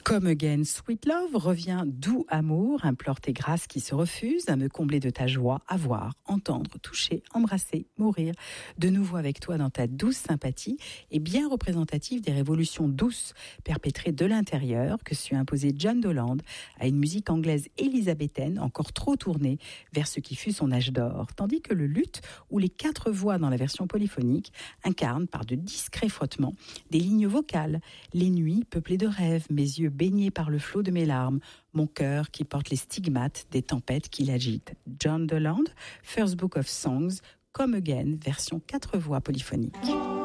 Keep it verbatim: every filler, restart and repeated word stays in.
Come Again, Sweet Love revient doux amour, implore tes grâces qui se refusent à me combler de ta joie, à voir, entendre, toucher, embrasser, mourir. De nouveau avec toi dans ta douce sympathie et bien représentative des révolutions douces perpétrées de l'intérieur que sut imposer John Doland à une musique anglaise élisabéthaine encore trop tournée vers ce qui fut son âge d'or. Tandis que le luth ou les quatre voix dans la version polyphonique incarnent par de discrets frottements des lignes vocales, les nuits peuplées de rêves, mes yeux baigné par le flot de mes larmes, mon cœur qui porte les stigmates des tempêtes qui l'agitent. John Doland, First Book of Songs, Come Again, version quatre voix polyphonique.